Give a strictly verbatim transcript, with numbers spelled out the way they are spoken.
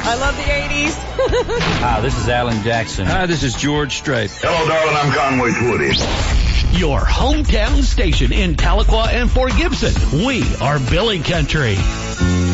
I love the eighties. Hi, this is Alan Jackson. Hi, this is George Strait. Hello, darling. I'm Conway Twitty. Your hometown station in Tahlequah and Fort Gibson. We are Billy Country.